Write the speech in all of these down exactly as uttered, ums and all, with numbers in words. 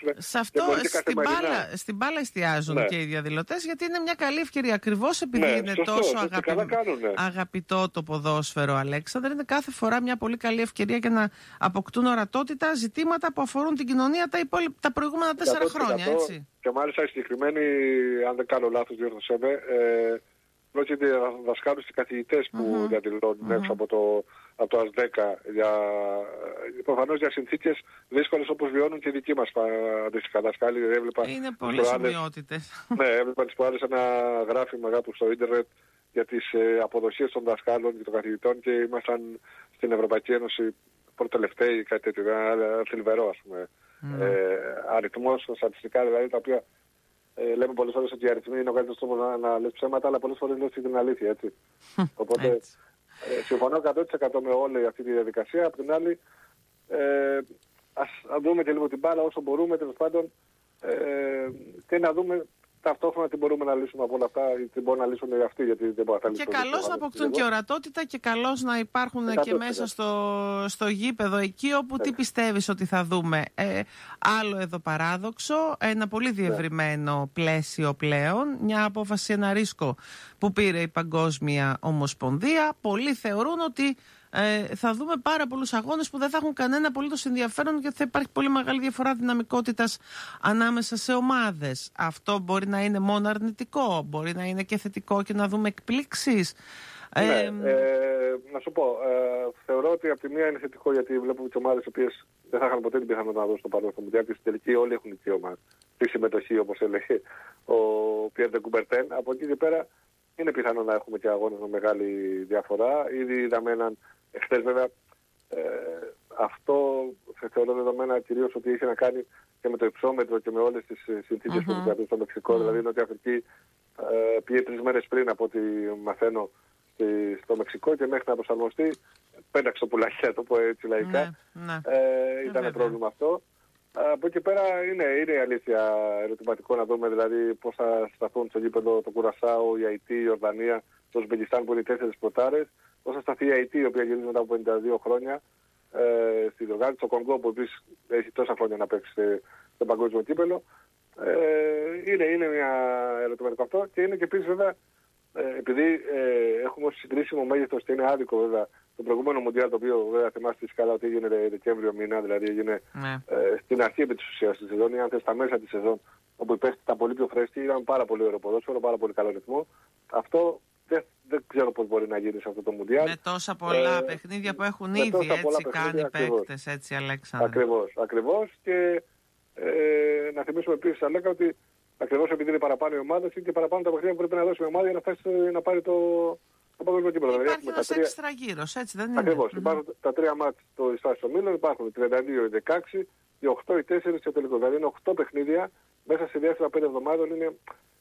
διαδηλώσουν. Σε αυτό, στην μπάλα, στην μπάλα εστιάζουν ναι. και οι διαδηλωτές, γιατί είναι μια καλή ευκαιρία. Ακριβώς επειδή ναι, είναι σωστό, τόσο σωστό, αγαπη... κάνουν, ναι. αγαπητό το ποδόσφαιρο, Αλέξανδρε, είναι κάθε φορά μια πολύ καλή ευκαιρία για να αποκτούν ορατότητα ζητήματα που αφορούν την κοινωνία τα, υπόλοι... τα προηγούμενα τέσσερα χρόνια. Έτσι. Και μάλιστα οι συγκεκριμένοι, αν δεν κάνω λάθος, διόρθωσέ με, ε, πρόκειται για δασκάλους και καθηγητές που mm-hmm. διαδηλώνουν mm-hmm. έξω από το, από το ΑΣΔΕΚΑ για, προφανώς για συνθήκες δύσκολες όπως βιώνουν και οι δικοί μας αντίστοιχα δασκάλοι. Έβλεπα είναι πολλές ομοιότητες. Ναι, έβλεπα τις προάλλες ένα γράφημα κάπου στο ίντερνετ για τις ε, αποδοσίες των δασκάλων και των καθηγητών και ήμασταν στην Ευρωπαϊκή Ένωση προτελευταίοι, κάτι τέτοιο, ένα θλιβερό ας πούμε mm. ε, αριθμός, στατιστικά δηλαδή, τα οποία ε, λέμε πολλές φορές ότι οι αριθμοί είναι ο καλύτερος τρόπος να, να λες ψέματα, αλλά πολλές φορές λες την αλήθεια, έτσι. Οπότε ε, συμφωνώ εκατό τοις εκατό με όλη αυτή τη διαδικασία. Απ' την άλλη, ε, ας δούμε και λίγο την μπάλα όσο μπορούμε, τέλος πάντων, ε, και να δούμε ταυτόχρονα τι μπορούμε να λύσουμε από όλα αυτά, τι μπορούν να λύσουν οι αυτοί, γιατί δεν μπορούν να λύσουν. Και καλώς να αποκτούν και ορατότητα και καλώς να υπάρχουν και μέσα στο, στο γήπεδο εκεί όπου τι πιστεύεις ότι θα δούμε. Ε, άλλο εδώ παράδοξο, ένα πολύ διευρυμένο ναι. πλαίσιο πλέον, μια απόφαση, ένα ρίσκο που πήρε η Παγκόσμια Ομοσπονδία. Πολλοί θεωρούν ότι Ε, θα δούμε πάρα πολλούς αγώνες που δεν θα έχουν κανένα απολύτως ενδιαφέρον, γιατί θα υπάρχει πολύ μεγάλη διαφορά δυναμικότητας ανάμεσα σε ομάδες. Αυτό μπορεί να είναι μόνο αρνητικό, μπορεί να είναι και θετικό και να δούμε εκπλήξεις. Ναι, ε, ε, να σου πω, ε, θεωρώ ότι από τη μία είναι θετικό, γιατί βλέπουμε τις ομάδες οι οποίες δεν θα είχαν ποτέ την πιθανότητα να δώσουν το παρόν στο Μουντιάλ και στην τελική όλοι έχουν δικαίωμα τη συμμετοχή, όπως έλεγε ο Πιέρ ντε Κουμπερτέν. Από εκεί και πέρα είναι πιθανό να έχουμε και αγώνες με μεγάλη διαφορά. Ήδη είδαμε έναν εχθές βέβαια, ε, αυτό θεωρώ δεδομένα κυρίως ότι είχε να κάνει και με το υψόμετρο και με όλες τις συνθήκες mm-hmm. που διαπιστούν στο Μεξικό. Mm-hmm. Δηλαδή η Νότια Αφρική ε, πήγε τρεις μέρες πριν από ό,τι μαθαίνω στη, στο Μεξικό και μέχρι να προσαρμοστεί πέταξε το πουλάκι, να το πω έτσι λαϊκά. Mm-hmm. Ε, ήταν πρόβλημα αυτό. Από εκεί πέρα είναι, είναι η αλήθεια ερωτηματικό να δούμε δηλαδή πώς θα σταθούν στο γήπεδο το Κουρασάο, η Αϊτή, η Ορδανία, το Ουσμπεκιστάν που είναι οι τέσσερις πρωτάρες. Πώς θα σταθεί η Αϊτή, η οποία γυρίζει μετά από πενήντα δύο χρόνια ε, στη διοργάνωση, το Κονγκό που επίσης έχει τόσα χρόνια να παίξει στο παγκόσμιο κύπελο. Ε, είναι, είναι μια ερωτηματικό αυτό και είναι και επίσης βέβαια ε, επειδή ε, έχουμε ως συγκρίσιμο μέγεθος και είναι άδικο βέβαια το προηγούμενο Μουντιάλ, το οποίο βέβαια θυμάστε καλά ότι έγινε Δεκέμβριο μήνα, δηλαδή έγινε ναι. ε, στην αρχή επί της ουσίας της σεζόν ή αν θες στα μέσα της σεζόν, όπου υπέστη τα πολύ πιο φρέσκη, ήταν πάρα πολύ ωραίο ποδόσφαιρο, πάρα πολύ καλό ρυθμό. Αυτό δεν, δεν ξέρω πώς μπορεί να γίνει σε αυτό το Μουντιάλ. Με τόσα πολλά ε, παιχνίδια που έχουν ήδη έτσι κάνει παίκτες, έτσι Αλέξανδρε. Ακριβώς, ακριβώς και ε, να θυμίσουμε επίσης Αλέκα ότι ακριβώς επειδή είναι παραπάνω οι ομάδες είναι και παραπάνω τα παιχνίδια που πρέπει να δώσει η ομάδα για να, φτάσει, να πάρει το, το παγκόσμιο κύπελλο. Υπάρχει ένας τρία... έξτρα γύρος, έτσι δεν είναι. Ακριβώς, mm-hmm. υπάρχουν τα τρία μάτς στο Ιστάσιο στο Μήλο, υπάρχουν οι τριάντα δύο, οι δεκαέξι, οι οκτώ, οι τέσσερα και ο τελικός. Δηλαδή είναι οκτώ παιχνίδια μέσα σε διάστημα πέντε εβδομάδων. Είναι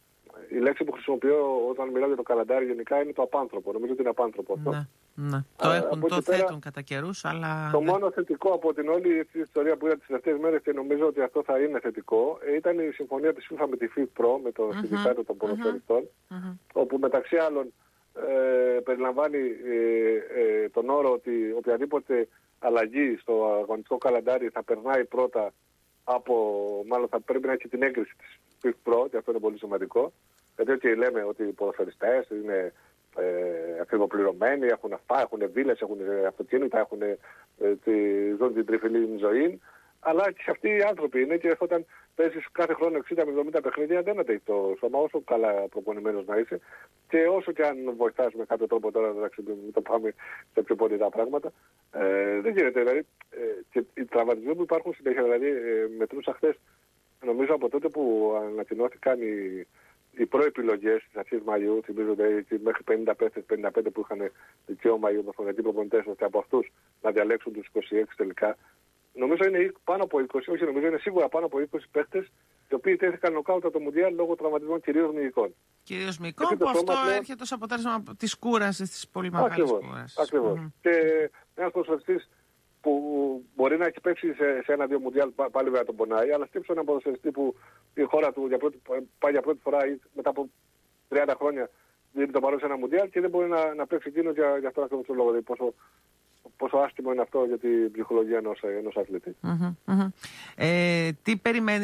η λέξη που χρησιμοποιώ όταν μιλάω για το καλαντάρι γενικά είναι το απάνθρωπο. Νομίζω ότι είναι απάνθρωπο αυτό. Ναι, ναι. Το, Α, έχουν, το θέτουν πέρα, κατά καιρούς, αλλά... Το μόνο θετικό από την όλη η ιστορία που είδα τις τελευταίες μέρες και νομίζω ότι αυτό θα είναι θετικό ήταν η συμφωνία της FIFA με τη FIFPro, με το mm-hmm. συνδικάτο των ποδοσφαιριστών, mm-hmm. όπου μεταξύ άλλων ε, περιλαμβάνει ε, ε, τον όρο ότι οποιαδήποτε αλλαγή στο αγωνιστικό καλαντάρι θα περνάει πρώτα από, μάλλον θα πρέπει να έχει την έγκριση της FIFPro, και αυτό είναι πολύ σημαντικό. Γιατί ότι λέμε ότι οι ποδοσφαιριστές είναι ε, ακριβοπληρωμένοι, έχουν αυτά, έχουν βίλες, έχουν αυτοκίνητα, έχουν ε, τη, ζουν την τριφυλή ζωή, αλλά και αυτοί οι άνθρωποι είναι και όταν παίζεις κάθε χρόνο εξήντα με εβδομήντα παιχνίδια δεν αντέχει το σώμα, όσο καλά προπονημένος να είσαι και όσο και αν βοηθάς με κάποιο τρόπο τώρα, εντάξει, μην το πάμε σε πιο πολιτικά πράγματα, ε, δεν γίνεται. Δηλαδή, ε, και οι τραυματισμοί που υπάρχουν συνέχεια, δηλαδή ε, μετρούσα χθες, νομίζω από τότε που ανακοινώθηκαν οι, οι προεπιλογές στις αρχές Μαΐου, θυμίζονται μέχρι πενήντα πέντε, πενήντα πέντε που είχαν δικαίωμα οι ομοφωνετικοί προπονητές, ώστε από αυτούς να διαλέξουν τους είκοσι έξι τελικά. Νομίζω είναι πάνω από είκοσι, όχι νομίζω είναι σίγουρα πάνω από είκοσι παίχτες, οι οποίοι τέθηκαν νοκάουτα το Μουντιάλ λόγω τραυματισμών κυρίως μυϊκών. Κυρίως μυϊκών, που αυτό πλέον... έρχεται ως αποτέλεσμα της κούρασης, της πολύ μεγάλης κούρασης. Ακριβώς. Mm. Και ένας ποδοσφαιριστής που μπορεί να έχει παίξει σε, σε ένα-δύο Μουντιάλ πάλι βέβαια τον πονάει, αλλά στύψω έναν ποδοσφαιριστή που η χώρα του για πρώτη, πάει για πρώτη φορά ή μετά από τριάντα χρόνια δίνει το παρόν σε ένα Μουντιάλ και δεν μπορεί να, να παίξει εκείνο για, για αυτό ακριβώς το λόγο. Δηλαδή πόσο, πόσο άσχημο είναι αυτό για την ψυχολογία ενός, ενός αθλητή. Mm-hmm, mm-hmm. Ε, τι περιμένει